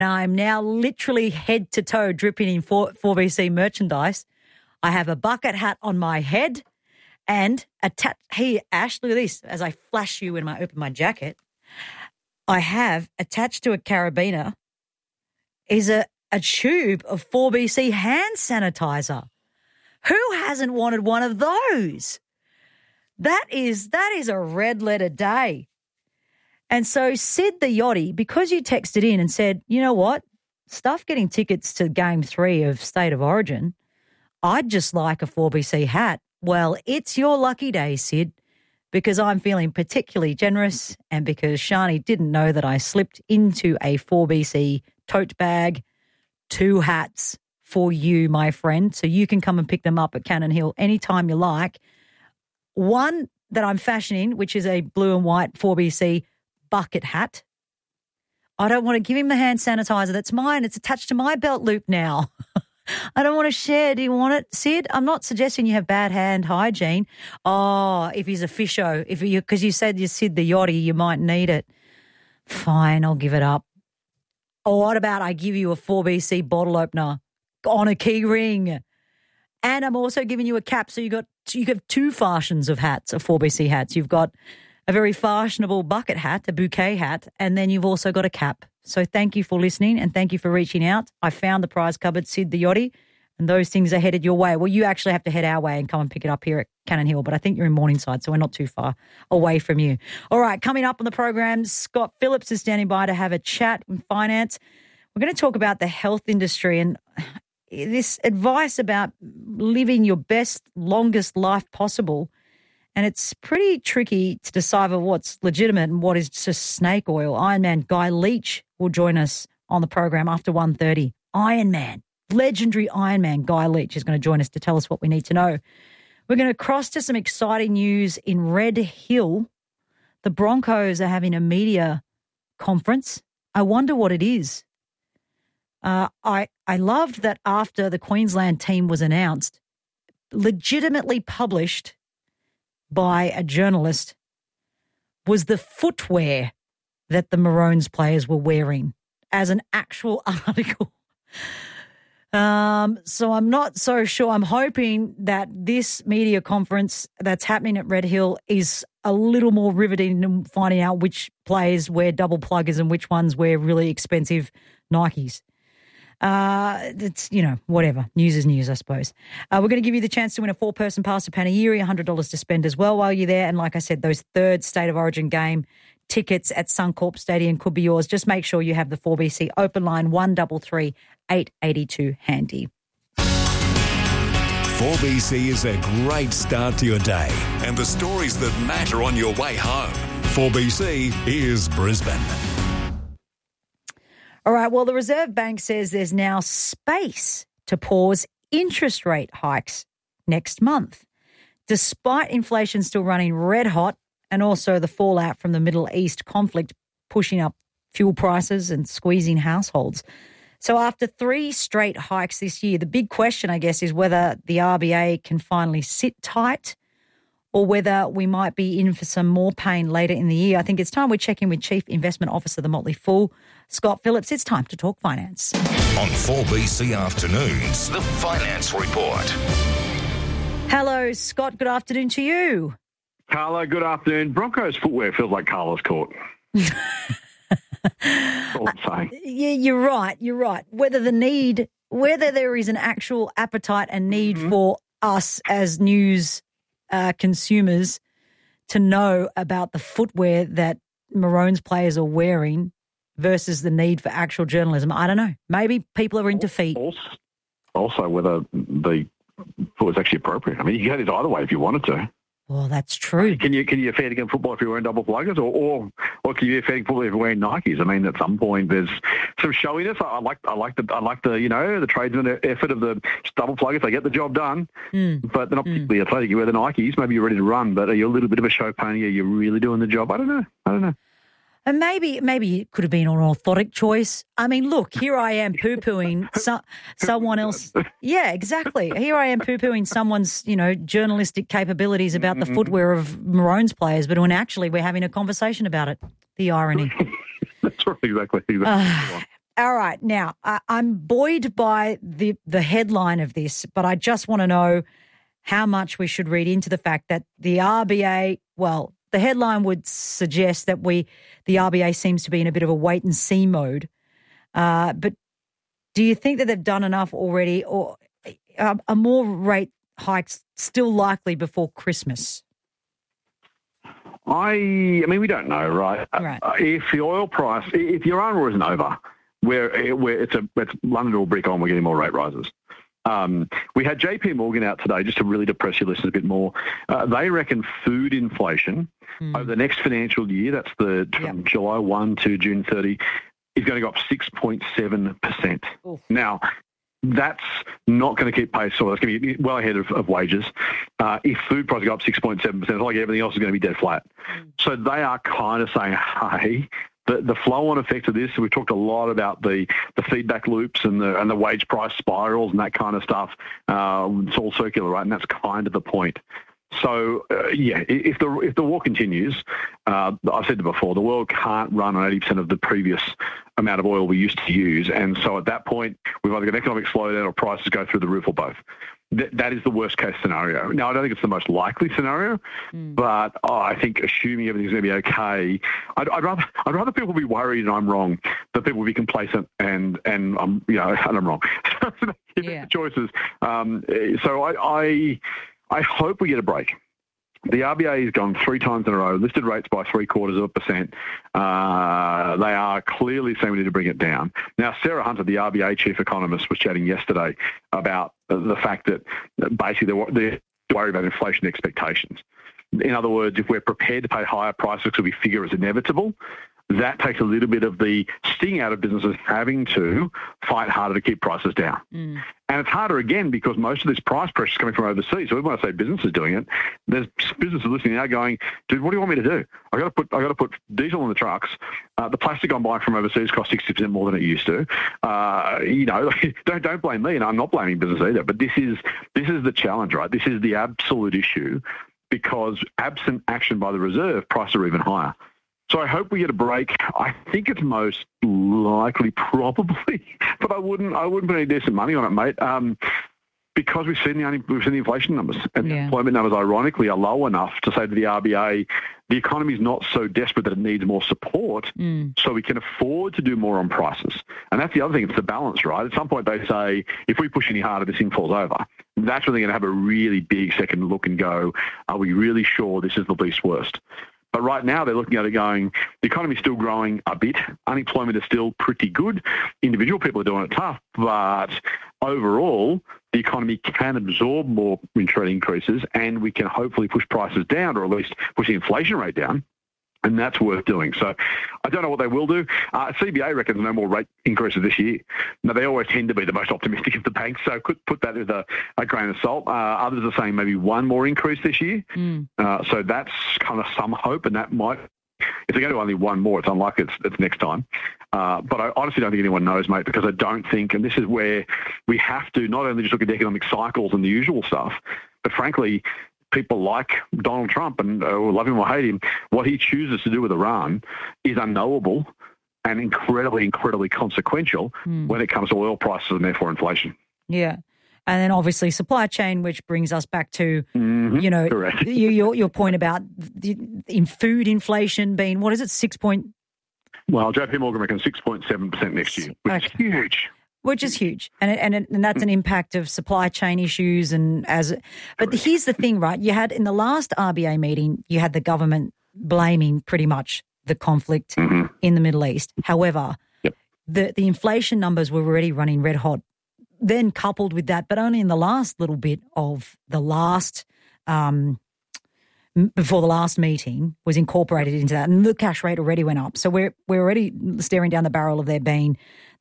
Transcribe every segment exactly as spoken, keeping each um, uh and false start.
I'm now literally head to toe dripping in four, 4BC merchandise. I have a bucket hat on my head and attached here, Ash, look at this, as I flash you when I open my jacket, I have attached to a carabiner is a, a tube of four B C hand sanitizer. Who hasn't wanted one of those? That is that is a red letter day. And so Sid the Yachty, because you texted in and said, you know what, stuff getting tickets to game three of State of Origin, I'd just like a four B C hat. Well, it's your lucky day, Sid, because I'm feeling particularly generous and because Shani didn't know that I slipped into a four B C tote bag, two hats for you, my friend, so you can come and pick them up at Cannon Hill anytime you like. One that I'm fashioning, which is a blue and white four B C bucket hat. I don't want to give him the hand sanitizer. That's mine. It's attached to my belt loop now. I don't want to share. Do you want it, Sid? I'm not suggesting you have bad hand hygiene. Oh, if he's a fisho, if you because you said you're Sid the Yachty, you might need it. Fine, I'll give it up. Or what about I give you a four B C bottle opener on a key ring? And I'm also giving you a cap, so you got you have two fashions of hats, of four B C hats. You've got a very fashionable bucket hat, a bouquet hat, and then you've also got a cap. So thank you for listening and thank you for reaching out. I found the prize cupboard, Sid the Yachty, and those things are headed your way. Well, you actually have to head our way and come and pick it up here at Cannon Hill, but I think you're in Morningside, so we're not too far away from you. All right, coming up on the program, Scott Phillips is standing by to have a chat in finance. We're going to talk about the health industry and this advice about living your best, longest life possible. And it's pretty tricky to decipher what's legitimate and what is just snake oil. Ironman Guy Leach will join us on the program after one thirty. Ironman, legendary Ironman Guy Leach is going to join us to tell us what we need to know. We're going to cross to some exciting news in Red Hill. The Broncos are having a media conference. I wonder what it is. Uh, I, I loved that after the Queensland team was announced, legitimately published by a journalist, was the footwear that the Maroons players were wearing as an actual article. Um, so I'm not so sure. I'm hoping that this media conference that's happening at Red Hill is a little more riveting in finding out which players wear double pluggers and which ones wear really expensive Nikes. Uh, it's, you know, whatever. News is news, I suppose. Uh, we're going to give you the chance to win a four-person pass to Panegyri, one hundred dollars to spend as well while you're there. And like I said, those third State of Origin game tickets at Suncorp Stadium could be yours. Just make sure you have the four B C open line one three three, eight eight two handy. four B C is a great start to your day and the stories that matter on your way home. four B C is Brisbane. All right, well, the Reserve Bank says there's now space to pause interest rate hikes next month, despite inflation still running red hot and also the fallout from the Middle East conflict pushing up fuel prices and squeezing households. So after three straight hikes this year, the big question, I guess, is whether the R B A can finally sit tight or whether we might be in for some more pain later in the year. I think it's time we check in with Chief Investment Officer of the Motley Fool, Scott Phillips. It's time to talk finance. On four B C Afternoons, the Finance Report. Hello, Scott. Good afternoon to you. Carla, good afternoon. Broncos footwear feels like Carla's court. That's all I'm saying. Uh, yeah, you're right. You're right. Whether the need, whether there is an actual appetite and need mm-hmm. for us as news Uh, consumers to know about the footwear that Maroons players are wearing versus the need for actual journalism. I don't know. Maybe people are into feet. Also, also whether the foot was actually appropriate. I mean, you could get it either way if you wanted to. Well, that's true. Can you can you fair to get football if you're wearing double pluggers, or or, or can you be fair to football if you're wearing Nikes? I mean, at some point there's some showiness. I, I like I like the I like the you know the tradesman effort of the double pluggers. They get the job done, mm. but they're not particularly mm. athletic. You wear the Nikes, maybe you're ready to run, but are you a little bit of a show pony? Are you really doing the job? I don't know. I don't know. And maybe maybe it could have been an orthotic choice. I mean, look, here I am poo-pooing so, someone else. Yeah, exactly. Here I am poo-pooing someone's, you know, journalistic capabilities about the footwear of Maroons players, but when actually we're having a conversation about it. The irony. That's right, exactly. exactly. Uh, All right. Now, I, I'm buoyed by the, the headline of this, but I just want to know how much we should read into the fact that the R B A, well, the headline would suggest that we, the R B A seems to be in a bit of a wait and see mode. Uh, but do you think that they've done enough already, or are, are more rate hikes still likely before Christmas? I, I mean, we don't know, right? Right. Uh, if the oil price, if your Iran war isn't over, where where it's a it's London or brick on, we're getting more rate rises. Um, we had J P Morgan out today just to really depress your listeners a bit more. Uh, they reckon food inflation mm. over the next financial year, that's the from yep. July first to June thirtieth, is going to go up six point seven percent. Now, that's not going to keep pace, so it's going to be well ahead of, of wages. Uh, if food prices go up six point seven percent, it's like everything else is going to be dead flat. Mm. So they are kind of saying, hey, the, the flow-on effect of this, we've talked a lot about the, the feedback loops and the and the wage price spirals and that kind of stuff. Uh, it's all circular, right? And that's kind of the point. So, uh, yeah, if the if the war continues, uh, I've said it before, the world can't run on eighty percent of the previous amount of oil we used to use. And so at that point, we've either got an economic slowdown or prices go through the roof or both. Th- that is the worst case scenario. Now, I don't think it's the most likely scenario, mm. but oh, I think assuming everything's going to be okay, I'd, I'd rather I'd rather people be worried and I'm wrong than people be complacent and, and I'm, you know, and I'm wrong. yeah. Choices. Um, so I... I I hope we get a break. The R B A has gone three times in a row, lifted rates by three quarters of a percent. Uh, they are clearly saying we need to bring it down. Now, Sarah Hunter, the R B A chief economist, was chatting yesterday about the fact that basically they're, they're worried about inflation expectations. In other words, if we're prepared to pay higher prices because we figure it's inevitable, that takes a little bit of the sting out of businesses having to fight harder to keep prices down. Mm. And it's harder again because most of this price pressure is coming from overseas. So when I say businesses doing it, there's businesses listening now going, dude, what do you want me to do? I got to put I got to put diesel in the trucks. Uh, the plastic I'm buying from overseas costs sixty percent more than it used to. Uh, you know, don't don't blame me, and I'm not blaming business either. But this is this is the challenge, right? This is the absolute issue because absent action by the Reserve, prices are even higher. So I hope we get a break. I think it's most likely, probably, but I wouldn't. I wouldn't put any decent money on it, mate. Um, because we've seen the we've seen the inflation numbers, and yeah. the employment numbers, ironically, are low enough to say to the R B A, the economy is not so desperate that it needs more support, mm. so we can afford to do more on prices. And that's the other thing; it's the balance, right? At some point, they say, if we push any harder, this thing falls over. That's when they're going to have a really big second look and go, are we really sure this is the least worst? But right now they're looking at it going, the economy's still growing a bit. Unemployment is still pretty good. Individual people are doing it tough. But overall, the economy can absorb more interest rate increases and we can hopefully push prices down or at least push the inflation rate down. And that's worth doing. So I don't know what they will do. Uh, C B A reckons no more rate increases this year. Now, they always tend to be the most optimistic of the banks, so could put that with a, a grain of salt. Uh, others are saying maybe one more increase this year. Mm. Uh, so that's kind of some hope, and that might, if they're going to only one more, it's unlikely it's, it's next time. Uh, but I honestly don't think anyone knows, mate, because I don't think, and this is where we have to not only just look at economic cycles and the usual stuff, but frankly, people like Donald Trump, and uh, love him or hate him, what he chooses to do with Iran is unknowable and incredibly, incredibly consequential mm. when it comes to oil prices and therefore inflation. Yeah. And then obviously supply chain, which brings us back to, mm-hmm. you know, you, your, your point about the, in food inflation being, what is it, six point? Well, J P Morgan reckons six point seven percent next year, which okay. is huge. Which is huge, and it, and it, and that's an impact of supply chain issues. And as, but here's the thing, right? You had in the last R B A meeting, you had the government blaming pretty much the conflict mm-hmm. in the Middle East. However, yep. the the inflation numbers were already running red hot. Then coupled with that, but only in the last little bit of the last, um, before the last meeting was incorporated into that, and the cash rate already went up. So we're we're already staring down the barrel of there being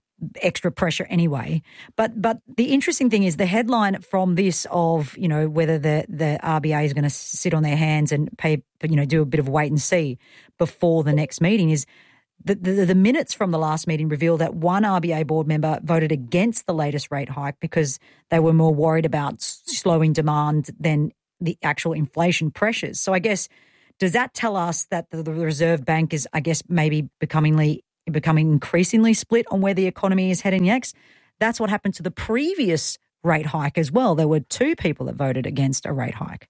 extra pressure anyway. But but the interesting thing is the headline from this of, you know, whether the, the R B A is going to sit on their hands and pay, you know, do a bit of wait and see before the next meeting is the, the, the minutes from the last meeting reveal that one R B A board member voted against the latest rate hike because they were more worried about slowing demand than the actual inflation pressures. So I guess, does that tell us that the, the Reserve Bank is, I guess, maybe becomingly becoming increasingly split on where the economy is heading next. That's what happened to the previous rate hike as well. There were two people that voted against a rate hike.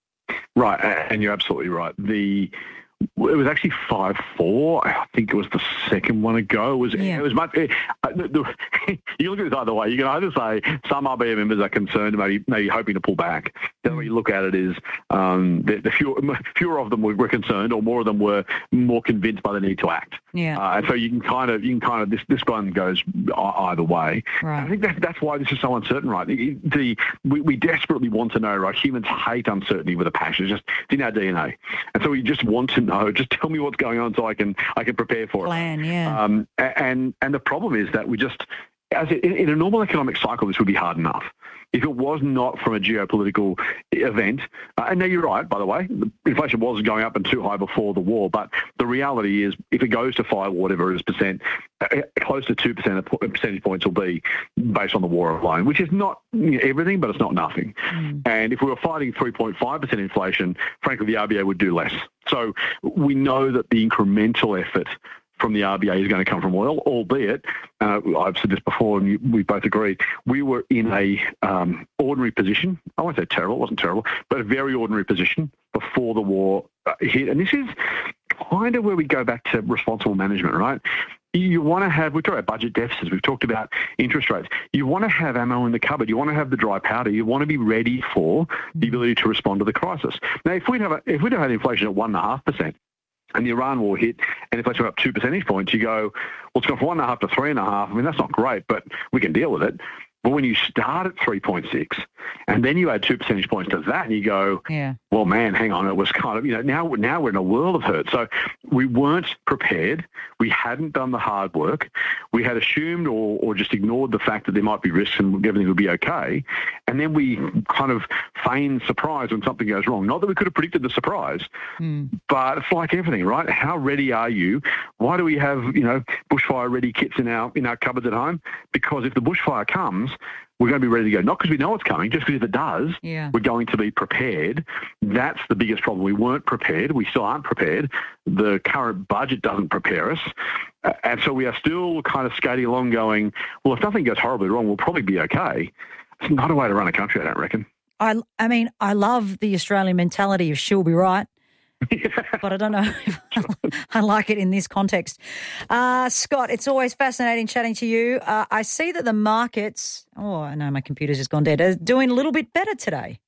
Right, and you're absolutely right. The It was actually five four. I think it was the second one ago. It was, yeah. it was much. It, uh, the, the, you look at it either way. You can either say some R B A members are concerned, maybe maybe hoping to pull back. The way you look at it is um, the, the fewer, fewer of them were, were concerned, or more of them were more convinced by the need to act. Yeah. Uh, and so you can kind of, you can kind of this this one goes either way. Right. I think that, that's why this is so uncertain, right? The, the we, we desperately want to know, right? Humans hate uncertainty with a passion. It's just it's in our D N A, and so we just want to know. Just tell me what's going on so I can I can prepare for Plan, it. Plan, yeah. Um, and and the problem is that we just, as in, in a normal economic cycle, this would be hard enough. If it was not from a geopolitical event, uh, and now you're right, by the way, inflation was going up and too high before the war, but the reality is if it goes to five or whatever it is percent, uh, close to two percent of percentage points will be based on the war alone, which is not you know, everything, but it's not nothing. Mm. And if we were fighting three point five percent inflation, frankly, the R B A would do less. So we know that the incremental effort from the R B A is going to come from oil, albeit, uh, I've said this before and you, we both agree, we were in a um, ordinary position. I won't say terrible, it wasn't terrible, but a very ordinary position before the war uh, hit. And this is kind of where we go back to responsible management, right? You want to have, we've talked about budget deficits, we've talked about interest rates. You want to have ammo in the cupboard. You want to have the dry powder. You want to be ready for the ability to respond to the crisis. Now, if we'd have, a, if we'd have had inflation at one point five percent, and the Iran war hit, and inflation went up two percentage points, you go, well, it's gone from one and a half to three and a half. I mean, that's not great, but we can deal with it. But when you start at three point six, and then you add two percentage points to that, and you go, yeah. well, man, hang on, it was kind of, you know, now, now we're in a world of hurt. So we weren't prepared. We hadn't done the hard work. We had assumed or, or just ignored the fact that there might be risks and everything would be okay. And then we kind of feign surprise when something goes wrong. Not that we could have predicted the surprise, mm. but it's like everything, right? How ready are you? Why do we have, you know, bushfire ready kits in our, in our cupboards at home? Because if the bushfire comes, we're going to be ready to go. Not because we know it's coming, just because if it does, yeah. we're going to be prepared. That's the biggest problem. We weren't prepared. We still aren't prepared. The current budget doesn't prepare us. Uh, and so we are still kind of skating along going, well, if nothing goes horribly wrong, we'll probably be okay. It's not a way to run a country, I don't reckon. I, I mean, I love the Australian mentality of she'll be right. But I don't know if I like it in this context. Uh, Scott, it's always fascinating chatting to you. Uh, I see that the markets, oh, I know my computer's just gone dead, are doing a little bit better today.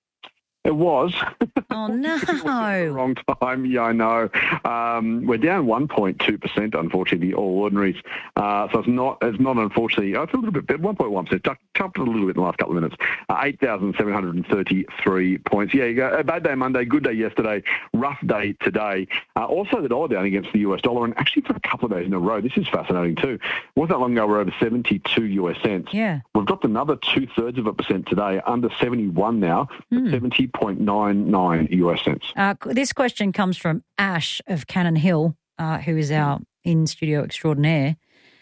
It was. Oh, no. Wrong time. Yeah, I know. Um, we're down one point two percent, unfortunately, all ordinaries. Uh, so it's not, it's not unfortunately, oh, it's a little bit better, one point one percent. Jumped a little bit in the last couple of minutes. Uh, eight thousand seven hundred thirty-three points. Yeah, you go. A bad day Monday, good day yesterday, rough day today. Uh, also, the dollar down against the U S dollar, and actually for a couple of days in a row. This is fascinating too. Wasn't that long ago, we're over seventy-two U S cents. Yeah. We've dropped another two-thirds of a percent today, under seventy-one now, mm. seventy point nine nine U S cents. Uh, this question comes from Ash of Cannon Hill, uh, who is our in-studio extraordinaire.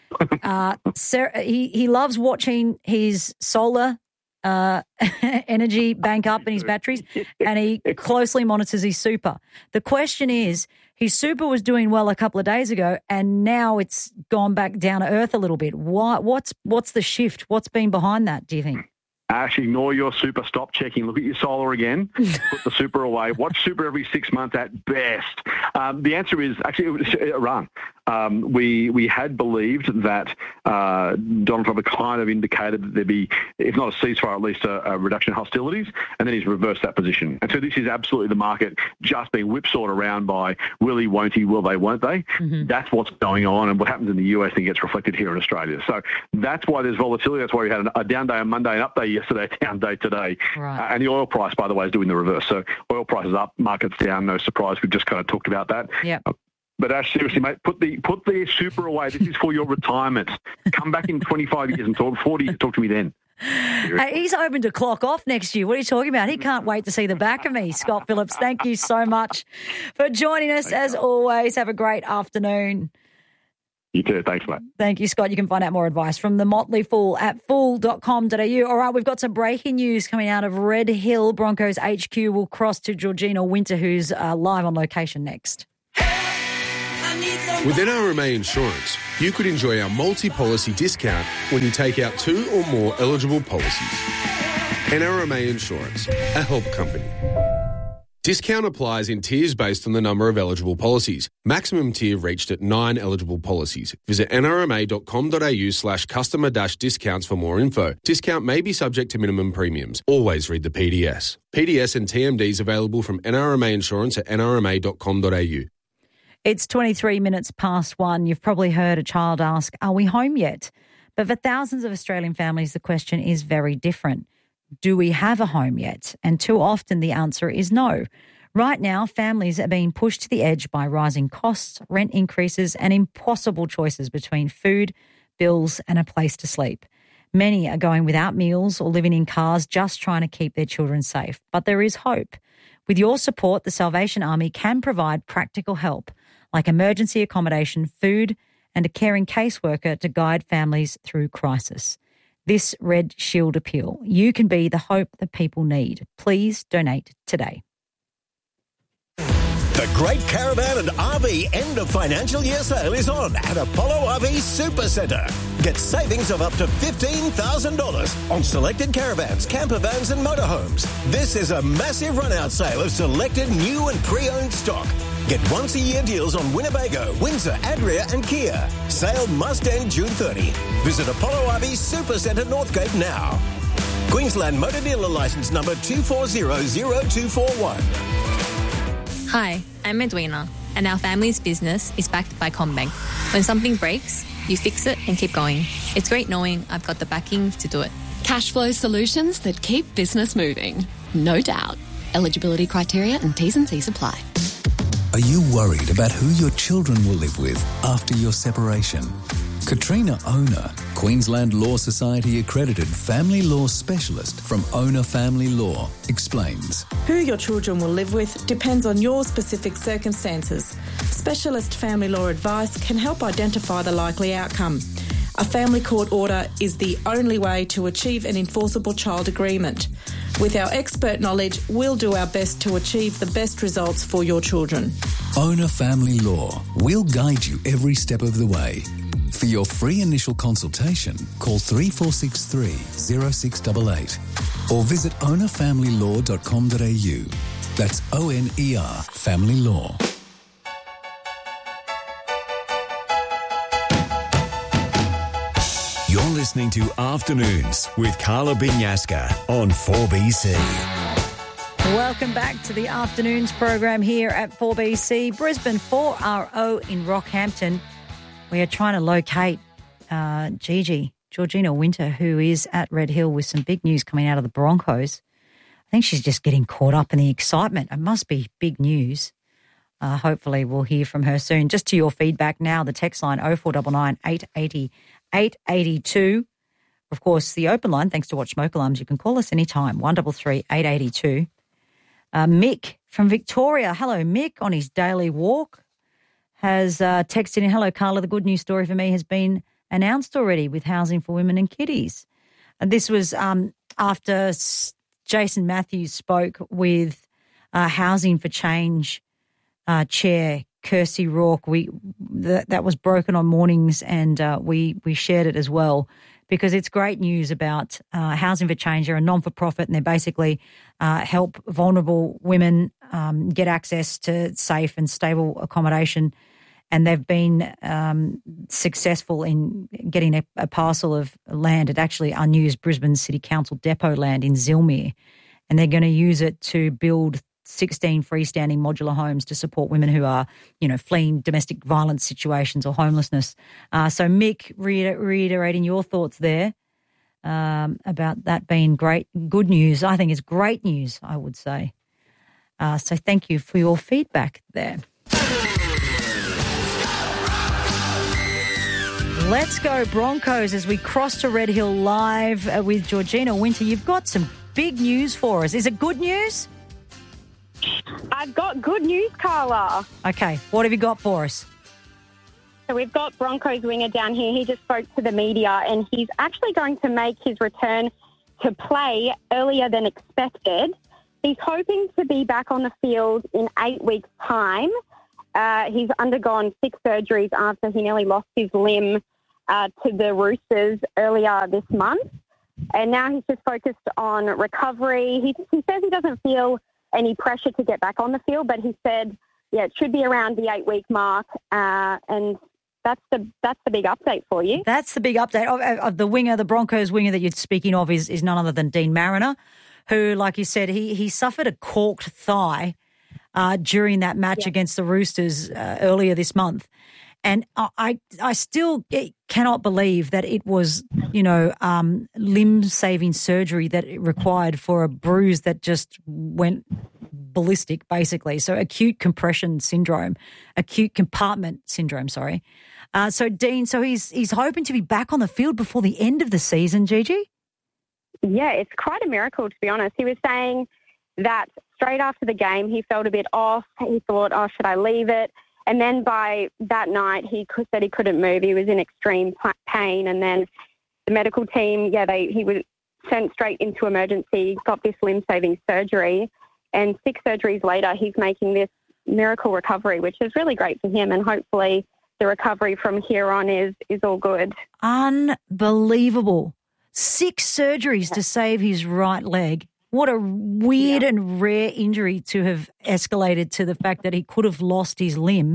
Uh, Sarah, he, he loves watching his solar uh, energy bank up in his batteries, and he closely monitors his super. The question is, his super was doing well a couple of days ago, and now it's gone back down to earth a little bit. Why, what's, what's the shift? What's been behind that, do you think? Ash, ignore your super, stop checking, look at your solar again, put the super away, watch super every six months at best. Um, the answer is actually it was Iran. Um, we we had believed that uh, Donald Trump had kind of indicated that there'd be, if not a ceasefire, at least a, a reduction in hostilities, and then he's reversed that position. And so this is absolutely the market just being whipsawed around by will he, won't he, will they, won't they? Mm-hmm. That's what's going on, and what happens in the U S and gets reflected here in Australia. So that's why there's volatility. That's why we had a down day on Monday, an up day yesterday, a down day today. Right. Uh, and the oil price, by the way, is doing the reverse. So oil prices up, markets down, no surprise. We've just kind of talked about that. Yeah. Uh, But Ash, seriously, mate, put the put the super away. This is for your retirement. Come back in twenty-five years and talk, forty years, talk to me then. Hey, he's hoping to clock off next year. What are you talking about? He can't wait to see the back of me. Scott Phillips, thank you so much for joining us. As always, have a great afternoon. You too. Thanks, mate. Thank you, Scott. You can find out more advice from the Motley Fool at fool dot com dot a u. All right, we've got some breaking news coming out of Red Hill. Broncos H Q will cross to Georgina Winter, who's uh, live on location next. I With N R M A Insurance, you could enjoy our multi-policy discount when you take out two or more eligible policies. N R M A Insurance, a help company. Discount applies in tiers based on the number of eligible policies. Maximum tier reached at nine eligible policies. Visit nrma.com.au slash customer dash discounts for more info. Discount may be subject to minimum premiums. Always read the P D S. P D S and T M Ds available from N R M A Insurance at n r m a dot com dot a u. It's twenty-three minutes past one. You've probably heard a child ask, are we home yet? But for thousands of Australian families, the question is very different. Do we have a home yet? And too often the answer is no. Right now, families are being pushed to the edge by rising costs, rent increases and impossible choices between food, bills and a place to sleep. Many are going without meals or living in cars just trying to keep their children safe. But there is hope. With your support, the Salvation Army can provide practical help like emergency accommodation, food and a caring caseworker to guide families through crisis. This Red Shield appeal. You can be the hope that people need. Please donate today. The Great Caravan and R V end of financial year sale is on at Apollo R V Supercentre. Get savings of up to fifteen thousand dollars on selected caravans, camper vans and motorhomes. This is a massive run-out sale of selected new and pre-owned stock. Get once-a-year deals on Winnebago, Windsor, Adria and Kia. Sale must end June thirtieth. Visit Apollo R V Supercentre Northgate now. Queensland Motor Dealer Licence number two four zero zero two four one. Hi, I'm Edwina, and our family's business is backed by CommBank. When something breaks, you fix it and keep going. It's great knowing I've got the backing to do it. Cash flow solutions that keep business moving. No doubt. Eligibility criteria and T's and C's apply. Are you worried about who your children will live with after your separation? Katrina Owner, Queensland Law Society accredited family law specialist from Owner Family Law, explains. Who your children will live with depends on your specific circumstances. Specialist family law advice can help identify the likely outcome. A family court order is the only way to achieve an enforceable child agreement. With our expert knowledge, we'll do our best to achieve the best results for your children. Owner Family Law. We'll guide you every step of the way. For your free initial consultation, call three four six three, zero six eight eight or visit owner family law dot com dot a u. That's O N E R Family Law. You're listening to Afternoons with Carla Binyaska on four B C. Welcome back to the Afternoons program here at four B C. Brisbane four R O in Rockhampton. We are trying to locate uh, Gigi, Georgina Winter, who is at Red Hill with some big news coming out of the Broncos. I think she's just getting caught up in the excitement. It must be big news. Uh, hopefully we'll hear from her soon. Just to your feedback now, the text line oh four nine nine, eight eight oh, eight eight two. Of course, the open line, thanks to Watch Smoke Alarms, you can call us anytime, one three three, eight eight two. Uh, Mick from Victoria. Hello, Mick, on his daily walk, has uh, texted in, hello, Carla, the good news story for me has been announced already with Housing for Women and Kiddies. And this was um, after S- Jason Matthews spoke with uh, Housing for Change uh, Chair Kirsty Rourke. We th- that was broken on mornings, and uh, we we shared it as well because it's great news about uh, Housing for Change. They're a non-for-profit, and they basically uh, help vulnerable women um, get access to safe and stable accommodation. And they've been um, successful in getting a, a parcel of land at actually unused Brisbane City Council depot land in Zilmere, and they're going to use it to build sixteen freestanding modular homes to support women who are, you know, fleeing domestic violence situations or homelessness. Uh, so, Mick, reiter- reiterating your thoughts there um, about that being great, good news. I think it's great news, I would say. Uh, so thank you for your feedback there. Let's go Broncos as we cross to Red Hill live uh, with Georgina Winter. You've got some big news for us. Is it good news? I've got good news, Carla. Okay, what have you got for us? So we've got Broncos winger down here. He just spoke to the media and he's actually going to make his return to play earlier than expected. He's hoping to be back on the field in eight weeks' time. Uh, he's undergone six surgeries after he nearly lost his limb uh, to the Roosters earlier this month. And now he's just focused on recovery. He, he says he doesn't feel any pressure to get back on the field, but he said, yeah, it should be around the eight-week mark, uh, and that's the that's the big update for you. That's the big update. Of, of the winger, the Broncos winger that you're speaking of is, is none other than Dean Mariner, who, like you said, he, he suffered a corked thigh uh, during that match yeah. against the Roosters uh, earlier this month. And I, I still cannot believe that it was, you know, um, limb-saving surgery that it required for a bruise that just went ballistic, basically. So acute compression syndrome, acute compartment syndrome, sorry. Uh, so, Dean, so he's he's hoping to be back on the field before the end of the season, Gigi? Yeah, it's quite a miracle, to be honest. He was saying that straight after the game he felt a bit off. He thought, oh, should I leave it? And then by that night, he said he couldn't move. He was in extreme pain. And then the medical team, yeah, they he was sent straight into emergency, got this limb-saving surgery. And six surgeries later, he's making this miracle recovery, which is really great for him. And hopefully the recovery from here on is, is all good. Unbelievable. Six surgeries yeah. to save his right leg. What a weird yeah. and rare injury to have escalated to the fact that he could have lost his limb.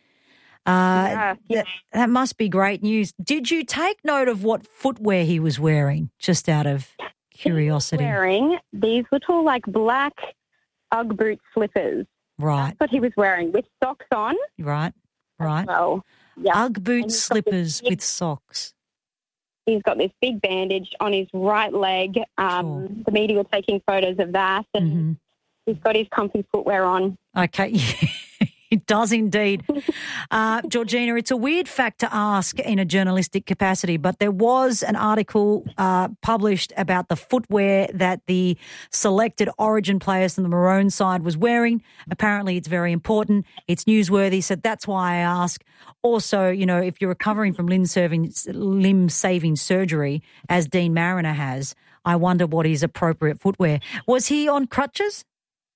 Uh, yeah, yeah. That, that must be great news. Did you take note of what footwear he was wearing, just out of curiosity? He was wearing these little, like, black Ugg boot slippers. Right. That's what he was wearing, with socks on. Right, right. Well, yeah. Ugg boot slippers with socks. He's got this big bandage on his right leg. Um, sure. The media were taking photos of that, and mm-hmm. he's got his comfy footwear on. Okay, it does indeed. uh, Georgina, it's a weird fact to ask in a journalistic capacity, but there was an article uh, published about the footwear that the selected Origin players from the Maroon side was wearing. Apparently it's very important. It's newsworthy, so that's why I ask. Also, you know, if you're recovering from limb-saving, limb-saving surgery, as Dean Mariner has, I wonder what his appropriate footwear. Was he on crutches?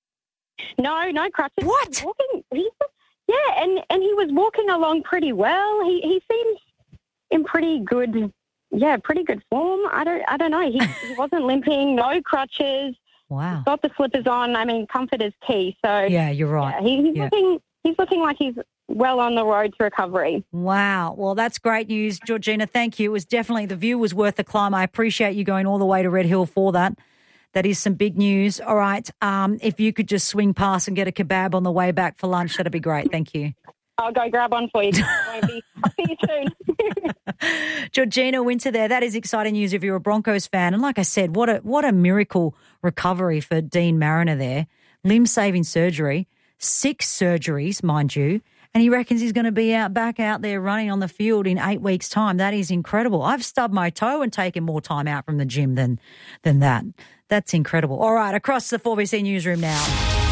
No, no crutches. What? He was walking, he, yeah, and, and he was walking along pretty well. He he seems in pretty good, yeah, pretty good form. I don't I don't know. He, he wasn't limping, no crutches. Wow. He's got the slippers on. I mean, comfort is key. So yeah, you're right. Yeah, he, he's yeah. looking he's looking like he's well on the road to recovery. Wow. Well, that's great news, Georgina. Thank you. It was definitely, the view was worth the climb. I appreciate you going all the way to Red Hill for that. That is some big news. All right. Um, if you could just swing past and get a kebab on the way back for lunch, that'd be great. Thank you. I'll go grab one for you. I'll be, I'll see you soon. Georgina Winter there. That is exciting news if you're a Broncos fan. And like I said, what a what a miracle recovery for Dean Mariner there. Limb-saving surgery, six surgeries, mind you, and he reckons he's going to be out back out there running on the field in eight weeks' time. That is incredible. I've stubbed my toe and taken more time out from the gym than than that. That's incredible. All right, across the four B C newsroom now.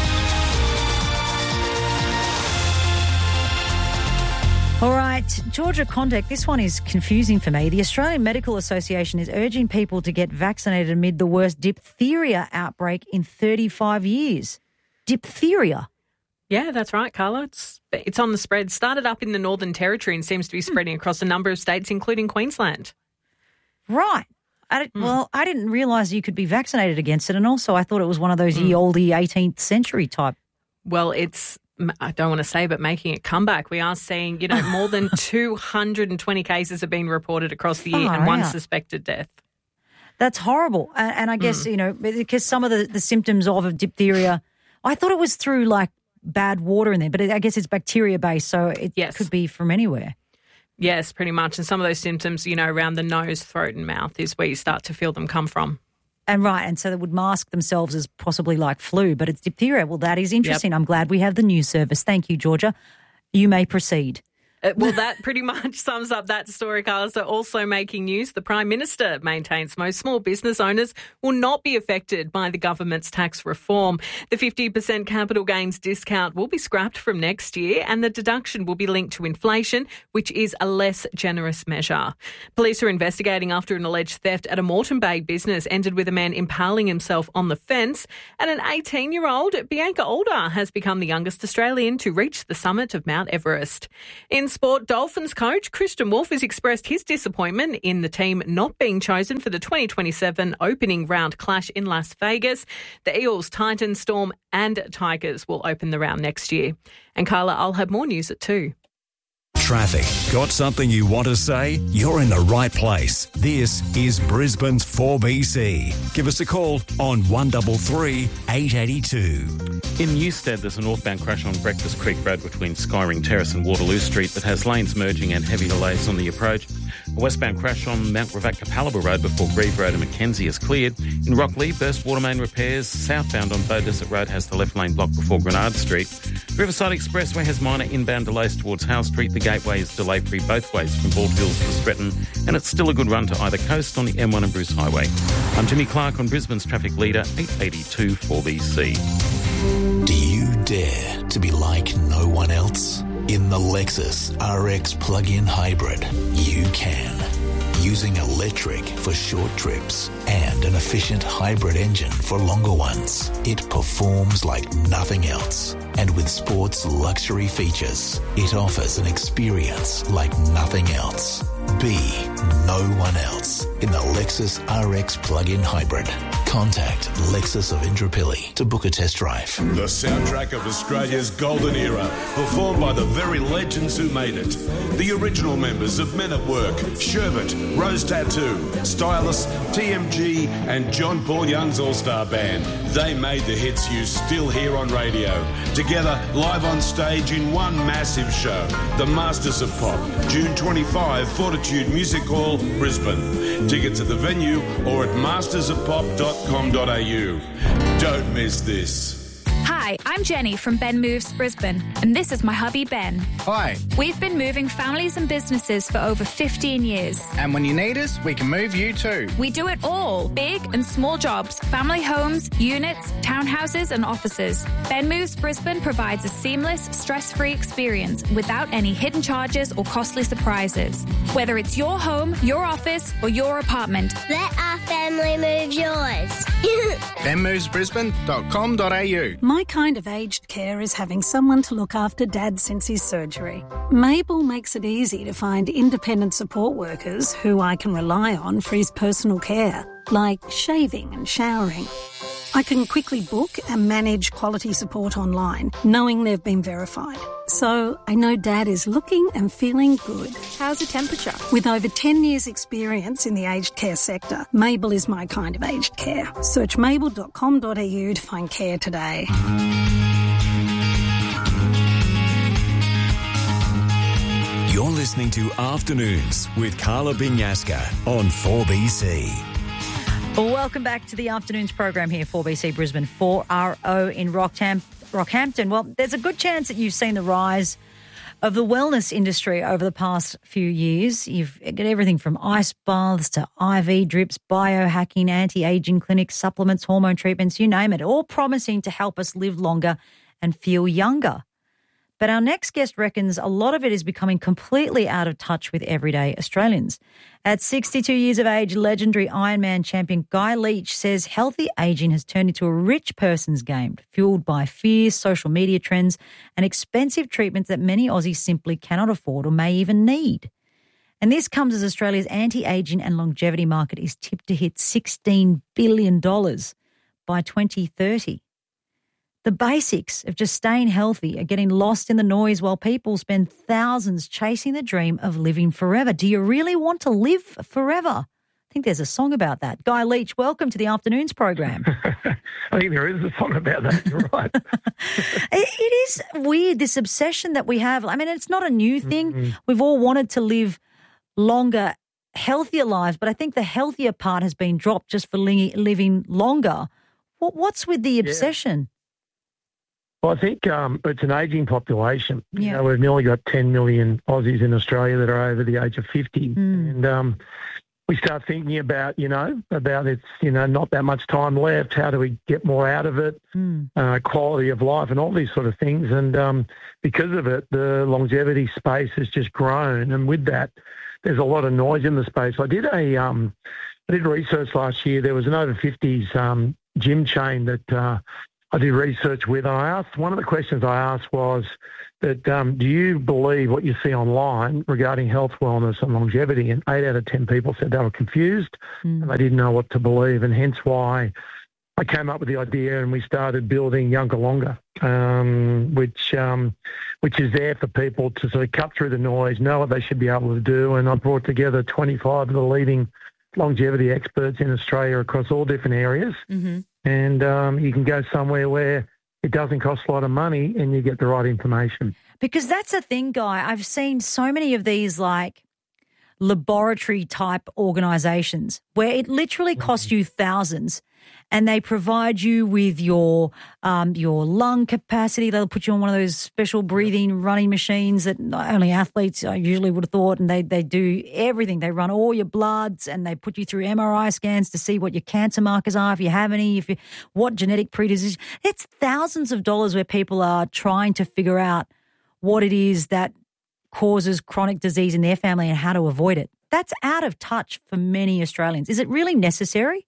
All right, Georgia Condek, this one is confusing for me. The Australian Medical Association is urging people to get vaccinated amid the worst diphtheria outbreak in thirty-five years. Diphtheria? Yeah, that's right, Carla. It's it's on the spread. Started up in the Northern Territory and seems to be spreading across a number of states, including Queensland. Right. I mm. Well, I didn't realise you could be vaccinated against it, and also I thought it was one of those Mm. ye olde eighteenth century type. Well, it's, I don't want to say, but making a comeback. We are seeing, you know, more than two hundred twenty cases have been reported across the year Far and one out. suspected death. That's horrible. And, and I guess, Mm. you know, because some of the, the symptoms of a diphtheria, I thought it was through like bad water in there, but I guess it's bacteria-based, so it Yes. could be from anywhere. Yes, pretty much. And some of those symptoms, you know, around the nose, throat and mouth is where you start to feel them come from. And right, and so they would mask themselves as possibly like flu, but it's diphtheria. Well, that is interesting. I'm glad we have the news service. Thank you, Georgia. You may proceed. Uh, well, that pretty much sums up that story, Carla. So also making news, the Prime Minister maintains most small business owners will not be affected by the government's tax reform. The fifty percent capital gains discount will be scrapped from next year and the deduction will be linked to inflation, which is a less generous measure. Police are investigating after an alleged theft at a Moreton Bay business ended with a man impaling himself on the fence. And an eighteen-year-old, Bianca Alder, has become the youngest Australian to reach the summit of Mount Everest. In sport, Dolphins coach Christian Wolff has expressed his disappointment in the team not being chosen for the twenty twenty-seven opening round clash in Las Vegas. The Eels, Titans, Storm and Tigers will open the round next year. And Carla, I'll have more news at two. Traffic. Got something you want to say? You're in the right place. This is Brisbane's four B C. Give us a call on one three three, eight eight two. In Newstead, there's a northbound crash on Breakfast Creek Road between Skyring Terrace and Waterloo Street that has lanes merging and heavy delays on the approach. A westbound crash on Mount Gravatt-Capalaba Road before Grieve Road and Mackenzie is cleared. In Rockley, burst water main repairs. Southbound on Bow Desert Road has the left lane blocked before Grenard Street. Riverside Expressway has minor inbound delays towards Howe Street. The Gateway is delay-free both ways from Bald Hills to Stretton, and it's still a good run to either coast on the M one and Bruce Highway. I'm Jimmy Clark on Brisbane's Traffic Leader, eight eighty-two four B C. Do you dare to be like no one else? In the Lexus R X plug-in hybrid, you can. Using electric for short trips and an efficient hybrid engine for longer ones, it performs like nothing else. And with sports luxury features, it offers an experience like nothing else. Be no one else in the Lexus R X plug-in hybrid. Contact Lexus of Indooroopilly to book a test drive. The soundtrack of Australia's golden era, performed by the very legends who made it. The original members of Men at Work, Sherbet, Rose Tattoo, Stylus, T M G and John Paul Young's All-Star Band. They made the hits you still hear on radio. Together, live on stage in one massive show. The Masters of Pop, June twenty-fifth, Fortitude Music Hall, Brisbane. Tickets at the venue or at masters of pop dot com dot a u. Don't miss this. Hi, I'm Jenny from Ben Moves Brisbane, and this is my hubby Ben. Hi. We've been moving families and businesses for over fifteen years. And when you need us, we can move you too. We do it all, big and small jobs, family homes, units, townhouses and offices. Ben Moves Brisbane provides a seamless, stress-free experience without any hidden charges or costly surprises. Whether it's your home, your office or your apartment, let our family move yours. ben moves brisbane dot com dot a u. My kind of aged care is having someone to look after Dad since his surgery. Mabel makes it easy to find independent support workers who I can rely on for his personal care, like shaving and showering. I can quickly book and manage quality support online, knowing they've been verified. So I know Dad is looking and feeling good. How's the temperature? With over ten years experience in the aged care sector, Mabel is my kind of aged care. Search mabel dot com dot a u to find care today. You're listening to Afternoons with Carla Binyaska on four B C. Well, welcome back to the Afternoons program here, four B C Brisbane, four R O in Rockham- Rockhampton. Well, there's a good chance that you've seen the rise of the wellness industry over the past few years. You've got everything from ice baths to I V drips, biohacking, anti-aging clinics, supplements, hormone treatments, you name it, all promising to help us live longer and feel younger. But our next guest reckons a lot of it is becoming completely out of touch with everyday Australians. At sixty-two years of age, legendary Ironman champion Guy Leach says healthy ageing has turned into a rich person's game, fueled by fears, social media trends and expensive treatments that many Aussies simply cannot afford or may even need. And this comes as Australia's anti-aging and longevity market is tipped to hit sixteen billion dollars by twenty thirty. The basics of just staying healthy are getting lost in the noise while people spend thousands chasing the dream of living forever. Do you really want to live forever? I think there's a song about that. Guy Leach, welcome to the Afternoons program. I think there is a song about that. You're right. it, it is weird, this obsession that we have. I mean, it's not a new thing. Mm-hmm. We've all wanted to live longer, healthier lives, but I think the healthier part has been dropped just for li- living longer. What, what's with the obsession? Yeah. Well, I think um, it's an ageing population. You Yeah. know, we've nearly got ten million Aussies in Australia that are over the age of fifty. Mm. And um, we start thinking about, you know, about it's, you know, not that much time left. How do we get more out of it? Mm. Uh, quality of life and all these sort of things. And um, because of it, the longevity space has just grown. And with that, there's a lot of noise in the space. I did a, um, I did research last year. There was an over fifties um, gym chain that uh, I did research with. And I asked, one of the questions I asked was that, um, do you believe what you see online regarding health, wellness and longevity? And eight out of ten people said they were confused Mm. and they didn't know what to believe. And hence why I came up with the idea and we started building Younger Longer, um, which um, which is there for people to sort of cut through the noise, know what they should be able to do. And I brought together twenty-five of the leading longevity experts in Australia across all different areas. Mm-hmm. And um, you can go somewhere where it doesn't cost a lot of money and you get the right information. Because that's the thing, Guy. I've seen so many of these like laboratory type organizations where it literally costs you thousands and they provide you with your um, your lung capacity. They'll put you on one of those special breathing running machines that only athletes I usually would have thought, and they, they do everything. They run all your bloods and they put you through M R I scans to see what your cancer markers are, if you have any, if you, what genetic predisposition. It's thousands of dollars where people are trying to figure out what it is that causes chronic disease in their family and how to avoid it. That's out of touch for many Australians. Is it really necessary?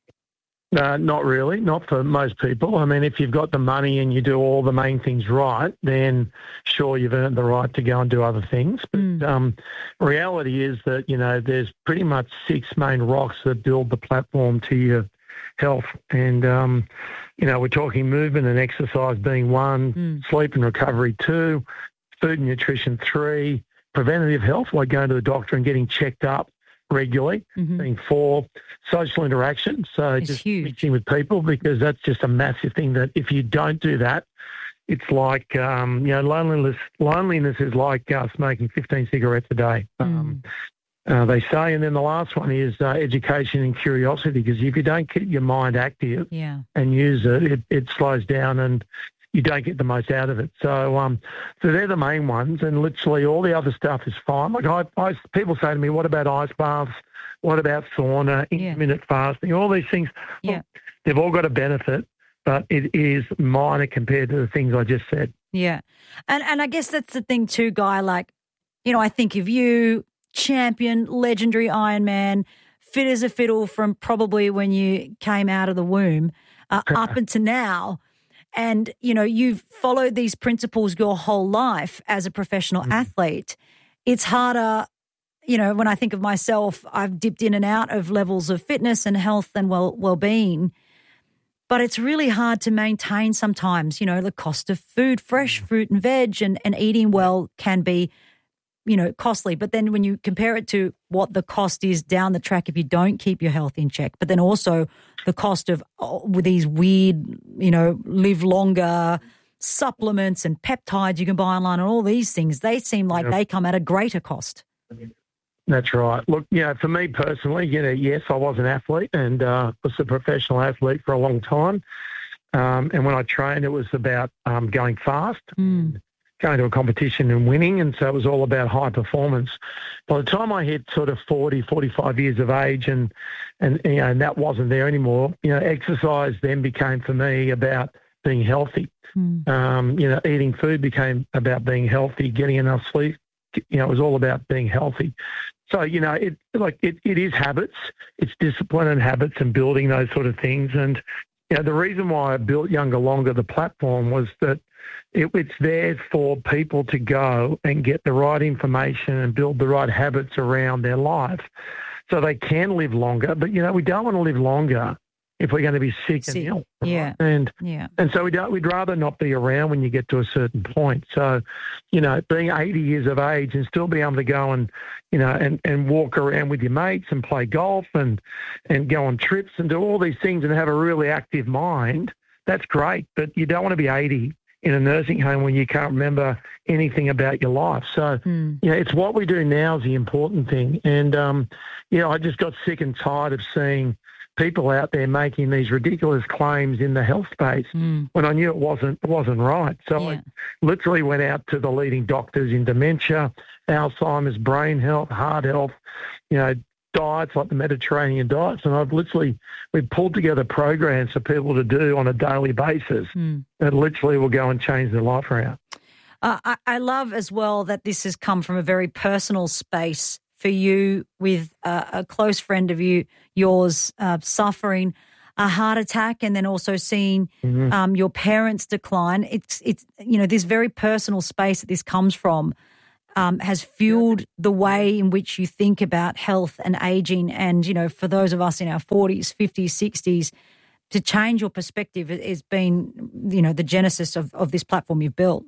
Uh, not really, not for most people. I mean, if you've got the money and you do all the main things right, then sure, you've earned the right to go and do other things. But Mm. um, reality is that, you know, there's pretty much six main rocks that build the platform to your health. And, um, you know, we're talking movement and exercise being one, Mm. sleep and recovery two, food and nutrition three, preventative health, like going to the doctor and getting checked up regularly, Mhm. being four, social interaction, so It's just huge. mixing with people, because that's just a massive thing that if you don't do that, it's like, um, you know, loneliness Loneliness is like uh, smoking fifteen cigarettes a day, um, uh, they say. And then the last one is uh, education and curiosity, because if you don't keep your mind active Yeah. and use it, it, it slows down and you don't get the most out of it. So um, so they're the main ones, and literally all the other stuff is fine. Like I, I, people say to me, what about ice baths? What about sauna, intermittent fasting, all these things? Yeah. Look, they've all got a benefit, but it is minor compared to the things I just said. Yeah. And and I guess that's the thing too, Guy. Like, you know, I think of you, champion, legendary Ironman, fit as a fiddle from probably when you came out of the womb uh, up until now. And, you know, you've followed these principles your whole life as a professional athlete. It's harder, you know, when I think of myself, I've dipped in and out of levels of fitness and health and well well-being. But it's really hard to maintain sometimes, you know, the cost of food, fresh fruit and veg, and, and eating well can be, you know, costly. But then when you compare it to what the cost is down the track if you don't keep your health in check, but then also the cost of oh, with these weird, you know, live longer supplements and peptides you can buy online and all these things, they seem like Yep. they come at a greater cost. That's right. Look, you know, for me personally, you know, yes, I was an athlete and uh, was a professional athlete for a long time. Um, and when I trained, it was about um, going fast, Mm. going to a competition and winning. And so it was all about high performance. By the time I hit sort of forty, forty-five years of age and, and, you know, and that wasn't there anymore, you know, exercise then became for me about being healthy. Mm. Um, you know, eating food became about being healthy, getting enough sleep. You know, it was all about being healthy. So, you know, it like it, it is habits. It's discipline and habits and building those sort of things. And, you know, the reason why I built Younger Longer, the platform, was that it, it's there for people to go and get the right information and build the right habits around their life so they can live longer. But, you know, we don't want to live longer if we're going to be sick, Sick. and ill. Yeah. And Yeah. and so we don't, we'd rather not be around when you get to a certain point. So, you know, being eighty years of age and still be able to go and, you know, and, and walk around with your mates and play golf and, and go on trips and do all these things and have a really active mind, that's great. But you don't want to be eighty in a nursing home when you can't remember anything about your life. So, Mm. you know, it's what we do now is the important thing. And, um, you know, I just got sick and tired of seeing people out there making these ridiculous claims in the health space mm. when I knew it wasn't it wasn't right. So yeah. I literally went out to the leading doctors in dementia, Alzheimer's, brain health, heart health, you know, diets like the Mediterranean diets, and I've literally we pulled together programs for people to do on a daily basis mm. that literally will go and change their life around. Uh, I, I love as well that this has come from a very personal space for you, with uh, a close friend of you, yours, uh, suffering a heart attack, and then also seeing mm-hmm. um, your parents decline. It's it's you know, this very personal space that this comes from um, has fueled the way in which you think about health and aging. And you know, for those of us in our forties, fifties, sixties, to change your perspective has been, you know, the genesis of, of this platform you've built.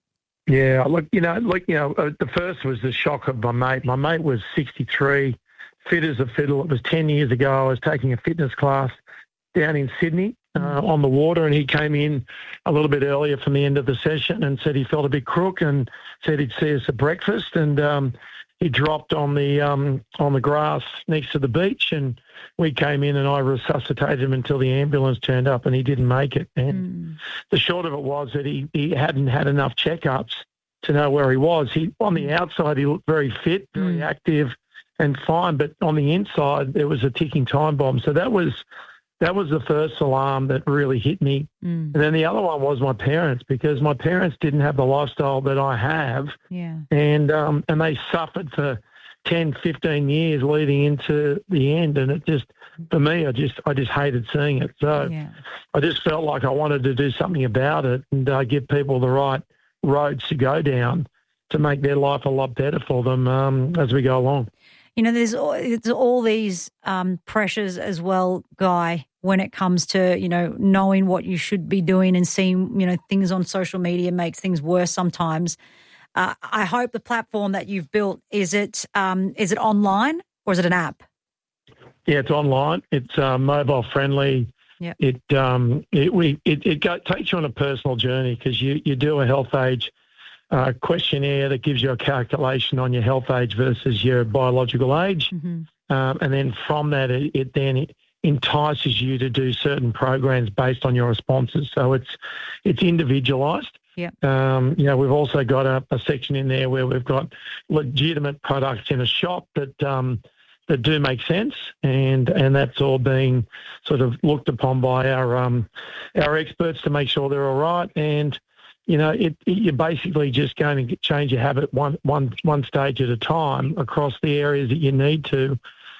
Yeah, look, you know, like, you know, uh, the first was the shock of my mate. My mate was sixty-three, fit as a fiddle. It was ten years ago. I was taking a fitness class down in Sydney uh, on the water, and he came in a little bit earlier from the end of the session and said he felt a bit crook and said he'd see us at breakfast. And um, he dropped on the um, on the grass next to the beach, and we came in and I resuscitated him until the ambulance turned up, and he didn't make it. And mm. the short of it was that he, he hadn't had enough checkups to know where he was. He on the outside he looked very fit, very mm. active and fine, but on the inside there was a ticking time bomb. So that was that was the first alarm that really hit me. Mm. And then the other one was my parents, because my parents didn't have the lifestyle that I have. Yeah. And um, and they suffered for ten, fifteen years leading into the end. And it just, for me, I just I just hated seeing it. So yeah. I just felt like I wanted to do something about it and uh, give people the right roads to go down to make their life a lot better for them um, as we go along. You know, there's all, it's all these um, pressures as well, Guy, when it comes to, you know, knowing what you should be doing and seeing, you know, things on social media makes things worse sometimes. Uh, I hope the platform that you've built, is it um, is it online or is it an app? Yeah, it's online. It's uh, mobile friendly. Yeah. It um it we it it go, takes you on a personal journey, because you you do a health age uh, questionnaire that gives you a calculation on your health age versus your biological age, mm-hmm. um, and then from that it, it then it entices you to do certain programs based on your responses. So it's it's individualised. Yeah. Um, you know, we've also got a, a section in there where we've got legitimate products in a shop that um, that do make sense, and and that's all being sort of looked upon by our um, our experts to make sure they're all right. And you know, it, it you're basically just going to change your habit one one one stage at a time across the areas that you need to.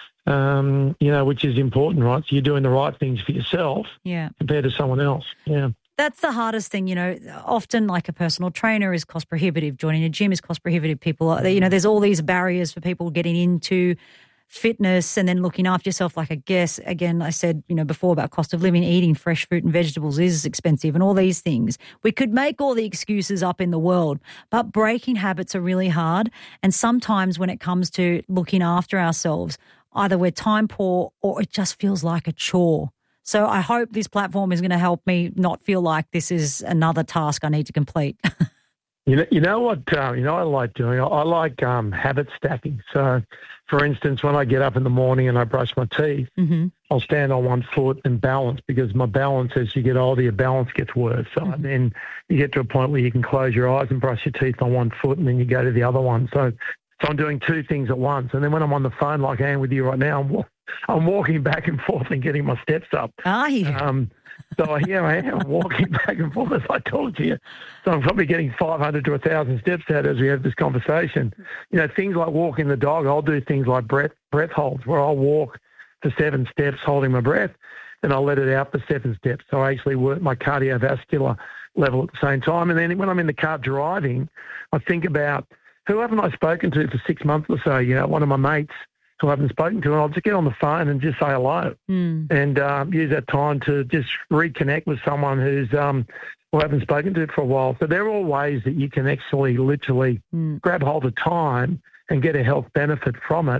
Um, you know, which is important, right? So you're doing the right things for yourself, yeah, compared to someone else. Yeah. That's the hardest thing, you know. Often, like, a personal trainer is cost prohibitive. Joining a gym is cost prohibitive. People, you know, there's all these barriers for people getting into fitness and then looking after yourself. Like, I guess, again, I said, you know, before about cost of living, eating fresh fruit and vegetables is expensive and all these things. We could make all the excuses up in the world, but breaking habits are really hard. And sometimes when it comes to looking after ourselves, either we're time poor or it just feels like a chore. So I hope this platform is going to help me not feel like this is another task I need to complete. you know, you know what? Uh, you know what I like doing? I, I like um, habit stacking. So, for instance, when I get up in the morning and I brush my teeth, mm-hmm. I'll stand on one foot and balance, because my balance, as you get older, your balance gets worse. So mm-hmm. then you get to a point where you can close your eyes and brush your teeth on one foot, and then you go to the other one. So, so I'm doing two things at once. And then when I'm on the phone, like I am with you right now, I'm I'm walking back and forth and getting my steps up. Are you? Um, so, yeah, I am walking back and forth as I talk to you. So I'm probably getting five hundred to one thousand steps out as we have this conversation. You know, things like walking the dog, I'll do things like breath breath holds, where I'll walk for seven steps holding my breath, and I'll let it out for seven steps. So I actually work my cardiovascular level at the same time. And then when I'm in the car driving, I think about, who haven't I spoken to for six months or so? You know, one of my mates who I haven't spoken to, and I'll just get on the phone and just say hello mm. and um, use that time to just reconnect with someone who's um, who I haven't spoken to for a while. So they're all ways that you can actually literally mm. grab hold of time and get a health benefit from it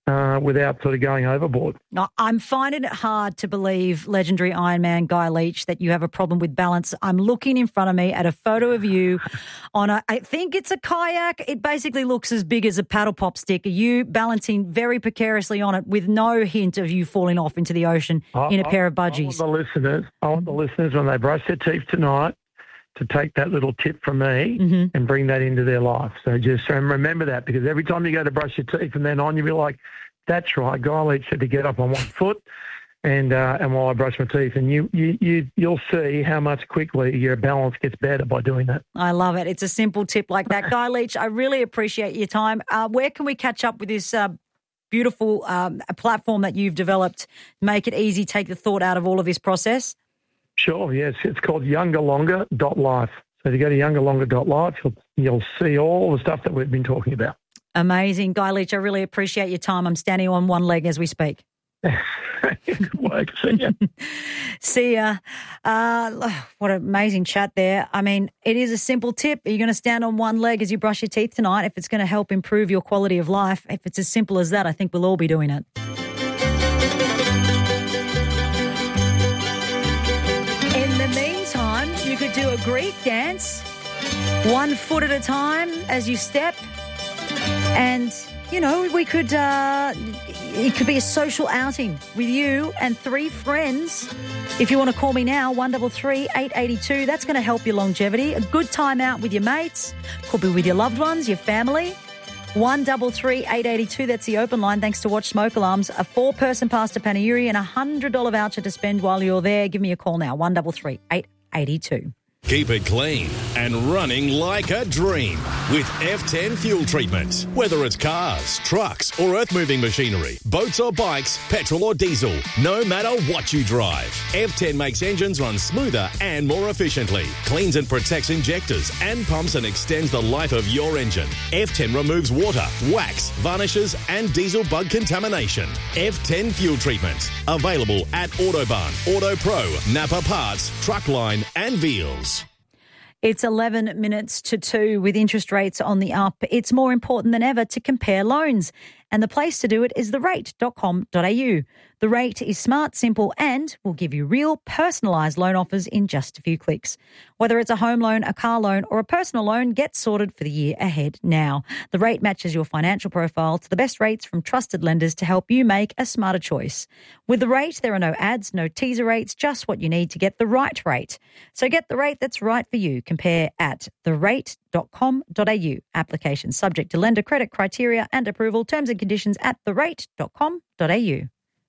uh, without sort of going overboard. No, I'm finding it hard to believe, legendary Ironman Guy Leach, that you have a problem with balance. I'm looking in front of me at a photo of you on a, I think it's a kayak. It basically looks as big as a paddle pop stick. Are you balancing very precariously on it with no hint of you falling off into the ocean I, in a I, pair of I want budgies? the listeners, I want the listeners when they brush their teeth tonight to take that little tip from me mm-hmm. and bring that into their life. So just um, remember that, because every time you go to brush your teeth and then on, you'll be like, that's right, Guy Leach said to get up on one foot and uh, and while I brush my teeth. And you, you, you, you'll see how much quickly your balance gets better by doing that. I love it. It's a simple tip like that. Guy Leach, I really appreciate your time. Uh, where can we catch up with this uh, beautiful um, platform that you've developed? Make it easy, take the thought out of all of this process. Sure, yes. It's called younger longer dot life. So if you go to younger longer dot life, you'll, you'll see all the stuff that we've been talking about. Amazing. Guy Leach, I really appreciate your time. I'm standing on one leg as we speak. Good work. See ya. See ya. Uh, what an amazing chat there. I mean, it is a simple tip. Are you going to stand on one leg as you brush your teeth tonight? If it's going to help improve your quality of life, if it's as simple as that, I think we'll all be doing it. You could do a Greek dance, one foot at a time as you step. And, you know, we could, uh, it could be a social outing with you and three friends. If you want to call me now, one three three, eight eight two, that's going to help your longevity. A good time out with your mates, could be with your loved ones, your family. one three three, eight eight two, that's the open line, thanks to Watch Smoke Alarms. A four-person pass to Panayuri and a one hundred dollars voucher to spend while you're there. Give me a call now, one three three, eight eight two. Keep it clean and running like a dream with F ten fuel treatment. Whether it's cars, trucks or earth-moving machinery, boats or bikes, petrol or diesel, no matter what you drive, F ten makes engines run smoother and more efficiently, cleans and protects injectors and pumps and extends the life of your engine. F ten removes water, wax, varnishes and diesel bug contamination. F ten fuel treatment. Available at Autobahn, Auto Pro, Napa Parts, Truckline and Veals. It's eleven minutes to two with interest rates on the up. It's more important than ever to compare loans. And the place to do it is the rate dot com dot a u. The Rate is smart, simple, and will give you real personalised loan offers in just a few clicks. Whether it's a home loan, a car loan, or a personal loan, get sorted for the year ahead now. The Rate matches your financial profile to the best rates from trusted lenders to help you make a smarter choice. With The Rate, there are no ads, no teaser rates, just what you need to get the right rate. So get the rate that's right for you. Compare at the rate dot com dot a u. Application subject to lender credit criteria and approval. Terms and conditions at the rate dot com dot a u.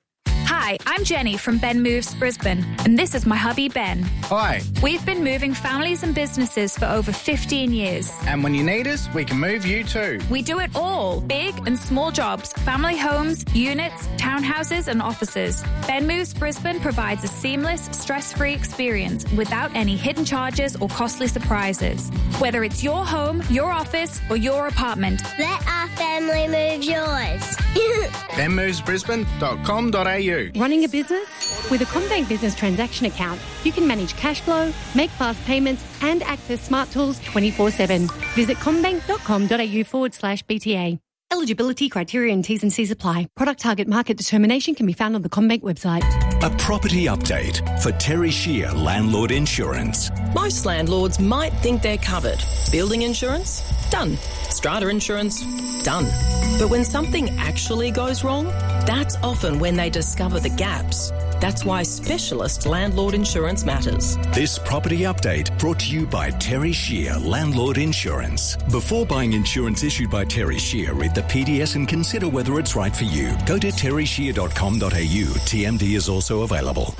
Hi, I'm Jenny from Ben Moves Brisbane, and this is my hubby Ben. Hi. We've been moving families and businesses for over fifteen years. And when you need us, we can move you too. We do it all, big and small jobs, family homes, units, townhouses and offices. Ben Moves Brisbane provides a seamless, stress-free experience without any hidden charges or costly surprises. Whether it's your home, your office or your apartment. Let our family move yours. ben moves brisbane dot com dot a u. Running a business? With a CommBank Business Transaction Account, you can manage cash flow, make fast payments and access smart tools twenty-four seven. Visit commbank dot com dot a u forward slash B T A. Eligibility criteria and T's and C's apply. Product target market determination can be found on the CommBank website. A property update for Terry Shear Landlord Insurance. Most landlords might think they're covered. Building insurance? Done. Strata insurance? Done. But when something actually goes wrong, that's often when they discover the gaps. That's why specialist landlord insurance matters. This property update brought to you by Terry Shear Landlord Insurance. Before buying insurance issued by Terry Shear, read the P D S and consider whether it's right for you. Go to terry shear dot com dot a u. T M D is also available.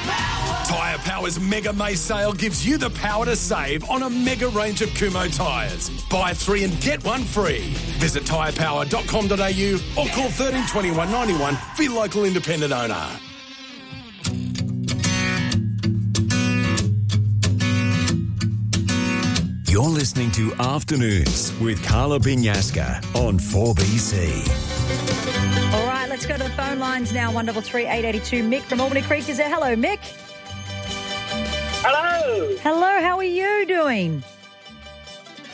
Tyre Power's Mega May sale gives you the power to save on a mega range of Kumho tyres. Buy three and get one free. Visit tyre power dot com dot a u or call thirteen twenty-one ninety-one for your local independent owner. You're listening to Afternoons with Carla Binyaska on four B C. All right, let's go to the phone lines now. one three three, eight eight two. Mick from Albany Creek is there. Hello, Mick. Hello. Hello, how are you doing?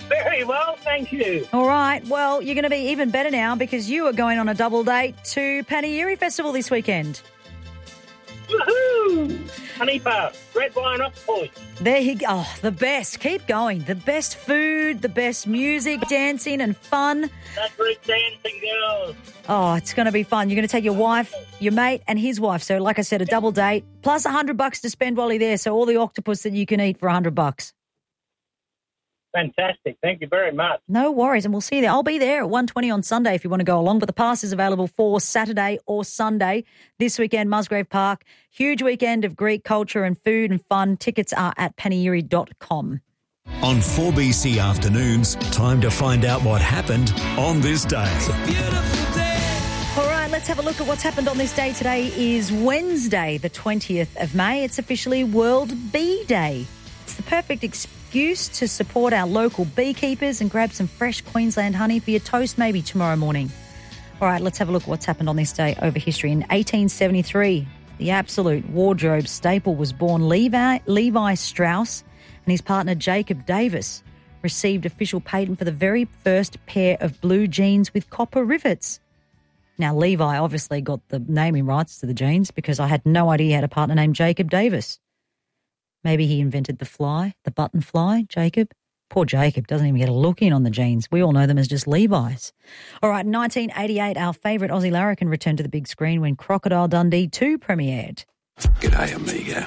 Very well, thank you. All right. Well, you're going to be even better now because you are going on a double date to Panegyri Festival this weekend. Woohoo! Honey Puff, red wine off point. There you go. Oh, the best. Keep going. The best food, the best music, dancing and fun. That's great dancing, girls. Oh, it's going to be fun. You're going to take your wife, your mate and his wife. So like I said, a double date plus a hundred bucks to spend while you're there. So all the octopus that you can eat for a hundred bucks. Fantastic. Thank you very much. No worries. And we'll see you there. I'll be there at one twenty on Sunday if you want to go along. But the pass is available for Saturday or Sunday this weekend, Musgrave Park. Huge weekend of Greek culture and food and fun. Tickets are at panegyri dot com. On four B C Afternoons, time to find out what happened on this day. All right, let's have a look at what's happened on this day. Today is Wednesday, the twentieth of May. It's officially World Bee Day. It's the perfect excuse to support our local beekeepers and grab some fresh Queensland honey for your toast maybe tomorrow morning. All right, let's have a look at what's happened on this day over history. In eighteen seventy-three, the absolute wardrobe staple was born. Levi, Levi Strauss and his partner Jacob Davis received official patent for the very first pair of blue jeans with copper rivets. Now, Levi obviously got the naming rights to the jeans because I had no idea he had a partner named Jacob Davis. Maybe he invented the fly, the button fly, Jacob. Poor Jacob doesn't even get a look in on the jeans. We all know them as just Levi's. All right, nineteen eighty-eight, our favourite Aussie larrikin returned to the big screen when Crocodile Dundee two premiered. G'day, amigo.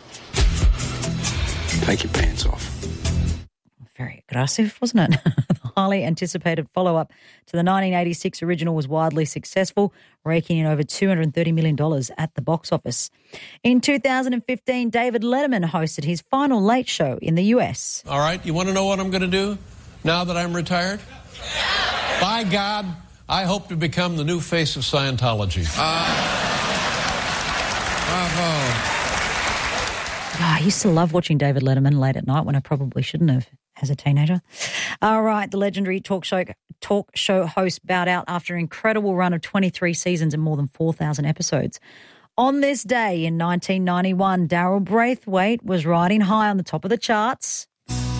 Take your pants off. Very aggressive, wasn't it? The highly anticipated follow-up to the nineteen eighty-six original was wildly successful, raking in over two hundred thirty million dollars at the box office. In two thousand fifteen, David Letterman hosted his final late show in the U S. All right, you want to know what I'm going to do now that I'm retired? By God, I hope to become the new face of Scientology. Uh, bravo. Oh, I used to love watching David Letterman late at night when I probably shouldn't have as a teenager. All right, the legendary talk show talk show host bowed out after an incredible run of twenty-three seasons and more than four thousand episodes. On this day in nineteen ninety-one, Daryl Braithwaite was riding high on the top of the charts